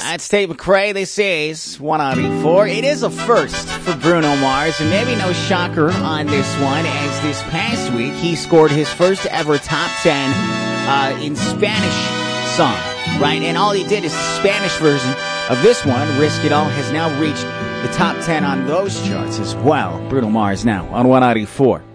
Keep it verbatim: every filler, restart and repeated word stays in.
That's Tate McRae. This is one ninety-four. It is a first for Bruno Mars, and maybe no shocker on this one, as this past week he scored his first ever top ten uh, in Spanish song, right? And all he did is the Spanish version of this one, Risk It All, has now reached the top ten on those charts as well. Bruno Mars now on one ninety-four.